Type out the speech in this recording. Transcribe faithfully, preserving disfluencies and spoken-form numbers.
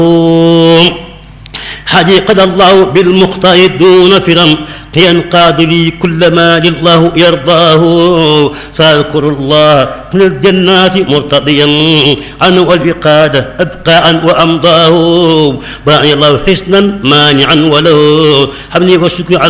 حديقة الله بالمختار دون فرم ينقاد لي كل ما لله يرضاه فاذكر الله من الجنات مرتضيا عنه والبقادة أبقاء وأمضاه باعي الله حسنا مانعا وله حمني والشكر على